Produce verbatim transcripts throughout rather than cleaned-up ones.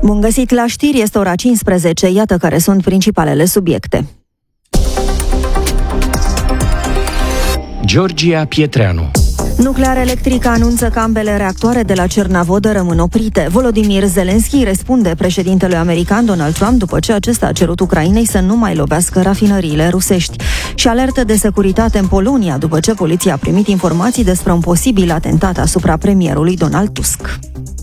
Bun găsit la știri, este ora cincisprezece, iată care sunt principalele subiecte. Georgia Pietreanu. Nuclear Electric anunță că ambele reactoare de la Cernavodă rămân oprite. Volodymyr Zelensky răspunde președintelui american Donald Trump după ce acesta a cerut Ucrainei să nu mai lovească rafinăriile rusești. Și alertă de securitate în Polonia după ce poliția a primit informații despre un posibil atentat asupra premierului Donald Tusk.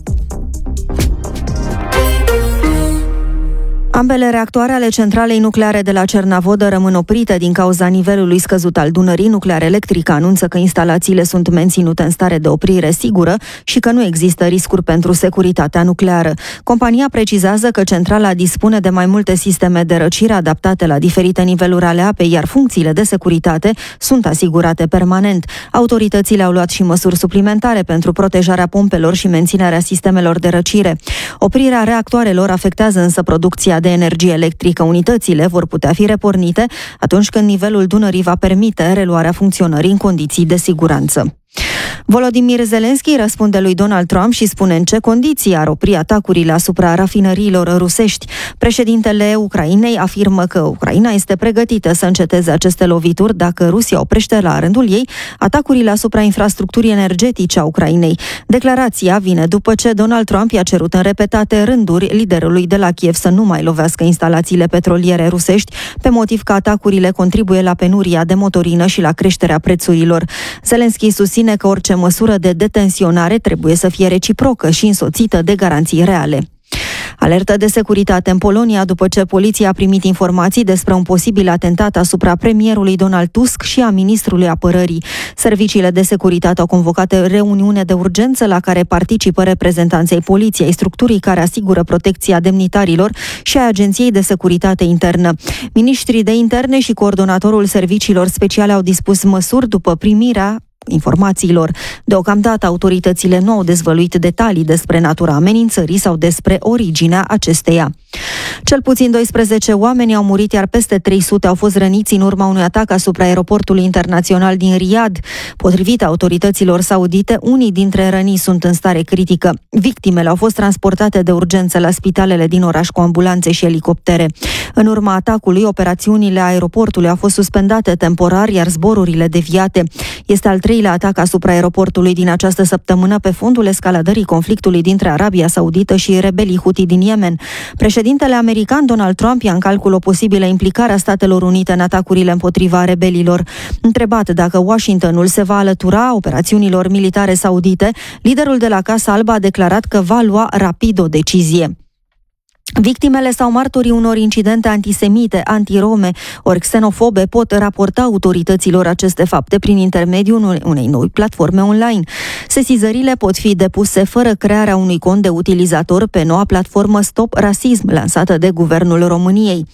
Ambele reactoare ale centralei nucleare de la Cernavodă rămân oprite din cauza nivelului scăzut al Dunării. Nuclear Electric anunță că instalațiile sunt menținute în stare de oprire sigură și că nu există riscuri pentru securitatea nucleară. Compania precizează că centrala dispune de mai multe sisteme de răcire adaptate la diferite niveluri ale apei, iar funcțiile de securitate sunt asigurate permanent. Autoritățile au luat și măsuri suplimentare pentru protejarea pompelor și menținerea sistemelor de răcire. Oprirea reactoarelor afectează însă producția de energie electrică. Unitățile vor putea fi repornite atunci când nivelul Dunării va permite reluarea funcționării în condiții de siguranță. Volodymyr Zelensky răspunde lui Donald Trump și spune în ce condiții ar opri atacurile asupra rafinăriilor rusești. Președintele Ucrainei afirmă că Ucraina este pregătită să înceteze aceste lovituri dacă Rusia oprește la rândul ei atacurile asupra infrastructurii energetice a Ucrainei. Declarația vine după ce Donald Trump i-a cerut în repetate rânduri liderului de la Kiev să nu mai lovească instalațiile petroliere rusești, pe motiv că atacurile contribuie la penuria de motorină și la creșterea prețurilor. Zelensky susține că orice măsură de detenționare trebuie să fie reciprocă și însoțită de garanții reale. Alertă de securitate în Polonia după ce poliția a primit informații despre un posibil atentat asupra premierului Donald Tusk și a ministrului apărării. Serviciile de securitate au convocat o reuniune de urgență la care participă reprezentanții poliției, structurii care asigură protecția demnitarilor și a Agenției de Securitate Internă. Ministrii de interne și coordonatorul serviciilor speciale au dispus măsuri după primirea informațiilor. Deocamdată autoritățile nu au dezvăluit detalii despre natura amenințării sau despre originea acesteia. Cel puțin doisprezece oameni au murit, iar peste trei sute au fost răniți în urma unui atac asupra aeroportului internațional din Riyadh. Potrivit autorităților saudite, unii dintre răniți sunt în stare critică. Victimele au fost transportate de urgență la spitalele din oraș cu ambulanțe și elicoptere. În urma atacului, operațiunile aeroportului au fost suspendate temporar, iar zborurile deviate. Este al treilea atac asupra aeroportului din această săptămână pe fondul escaladării conflictului dintre Arabia Saudită și rebelii Huthi din Yemen. Președintele american Donald Trump ia în calcul o posibilă implicare a Statelor Unite în atacurile împotriva rebelilor. Întrebat dacă Washingtonul se va alătura operațiunilor militare saudite, liderul de la Casa Albă a declarat că va lua rapid o decizie. Victimele sau martorii unor incidente antisemite, antirome ori xenofobe pot raporta autorităților aceste fapte prin intermediul unei noi platforme online. Sesizările pot fi depuse fără crearea unui cont de utilizator pe noua platformă Stop Rasism, lansată de Guvernul României.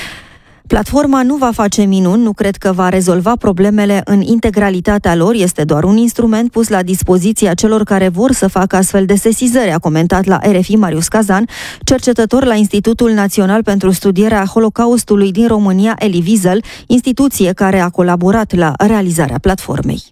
Platforma nu va face minuni, nu cred că va rezolva problemele în integralitatea lor, este doar un instrument pus la dispoziția celor care vor să facă astfel de sesizări, a comentat la R F I Marius Cazan, cercetător la Institutul Național pentru Studierea Holocaustului din România, Elie Wiesel, instituție care a colaborat la realizarea platformei.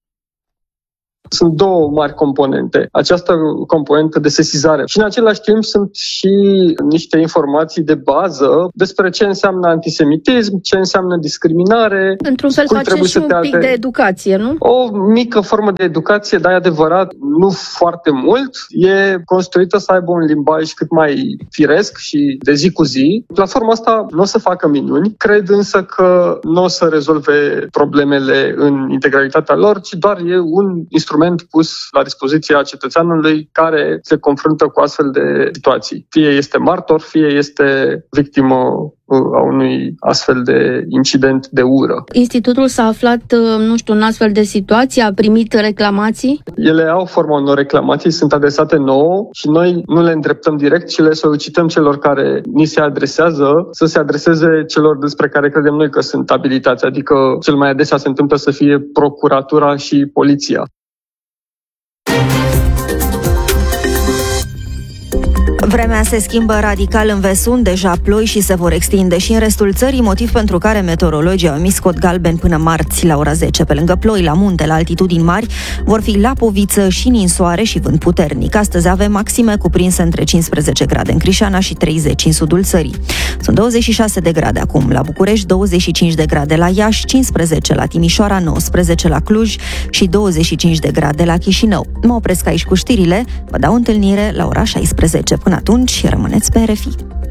Sunt două mari componente. Această componentă de sesizare și în același timp sunt și niște informații de bază despre ce înseamnă antisemitism, ce înseamnă discriminare. Într-un fel face și un pic de educație, nu? O mică formă de educație, dar e adevărat, nu foarte mult. E construită să aibă un limbaj cât mai firesc și de zi cu zi. Platforma asta nu o să facă minuni. Cred însă că nu o să rezolve problemele în integralitatea lor, ci doar e un instrument pus la dispoziția cetățeanului care se confruntă cu astfel de situații. Fie este martor, fie este victimă a unui astfel de incident de ură. Institutul s-a aflat, nu știu, în astfel de situații, a primit reclamații? Ele au forma unor reclamații, sunt adresate nouă și noi nu le îndreptăm direct, ci le solicităm celor care ni se adresează să se adreseze celor despre care credem noi că sunt abilitați, adică cel mai adesea se întâmplă să fie procuratura și poliția. Vremea se schimbă radical în vest, deja ploi și se vor extinde și în restul țării, motiv pentru care meteorologii au emis cod galben până marți la ora zece. Pe lângă ploi, la munte, la altitudini mari, vor fi lapoviță și ninsoare și vânt puternic. Astăzi avem maxime cuprinse între cincisprezece grade în Crișana și treizeci în sudul țării. Sunt douăzeci și șase de grade acum la București, douăzeci și cinci de grade la Iași, cincisprezece la Timișoara, nouăsprezece la Cluj și douăzeci și cinci de grade la Chișinău. Mă opresc aici cu știrile, vă dau întâlnire la ora șaisprezece. Până atunci, rămâneți pe R F I.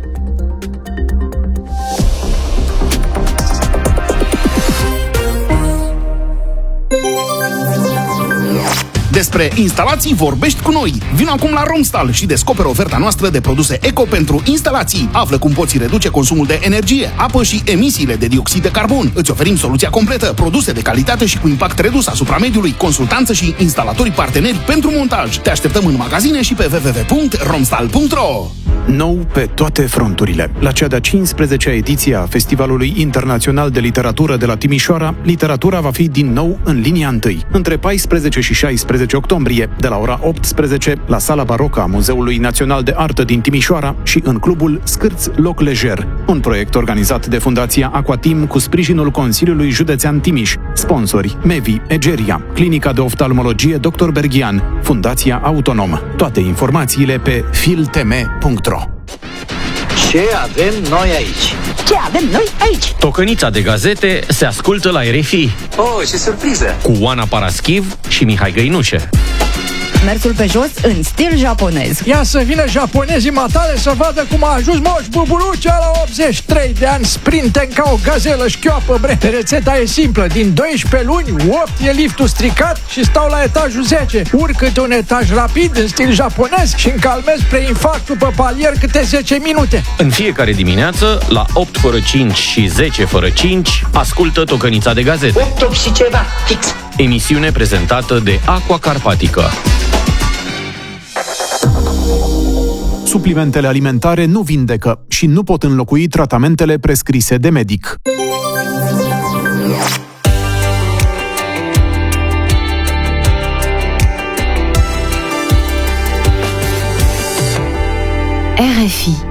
Despre instalații vorbești cu noi. Vino acum la Romstal și descoperă oferta noastră de produse eco pentru instalații. Află cum poți reduce consumul de energie, apă și emisiile de dioxid de carbon. Îți oferim soluția completă, produse de calitate și cu impact redus asupra mediului, consultanță și instalatorii parteneri pentru montaj. Te așteptăm în magazine și pe w w w punct romstal punct r o. Nou pe toate fronturile. La cea de-a cincisprezecea ediție a Festivalului Internațional de Literatură de la Timișoara, literatura va fi din nou în linia întâi. Între paisprezece și șaisprezece octombrie, de la ora optsprezece, la Sala Barocă a Muzeului Național de Artă din Timișoara și în clubul Scârți Loc Lejer, un proiect organizat de Fundația Aquatim cu sprijinul Consiliului Județean Timiș, sponsori Mevi, Egeria, Clinica de Oftalmologie doctor Berghian, Fundația Autonom. Toate informațiile pe filtm punct r o. Ce avem noi aici? Ce avem noi aici? Tocănița de gazete se ascultă la R F I. Oh, ce surpriză! Cu Oana Paraschiv și Mihai Găinușe. Mersul pe jos în stil japonez. Ia să vină japonezii matale să vadă cum a ajuns Moș Bubulucea la optzeci și trei de ani, sprinten ca o gazelă șchioapă, bre. Rețeta e simplă, din doisprezece luni, opt e liftul stricat și stau la etajul zece. Urc câte un etaj rapid în stil japonez și încalmez preinfarctul pe palier câte zece minute. În fiecare dimineață, la opt fără cinci și zece fără cinci, ascultă Tocănița de gazete. opt, opt și ceva, fix. Emisiune prezentată de Aqua Carpatica. Suplimentele alimentare nu vindecă și nu pot înlocui tratamentele prescrise de medic. R F I.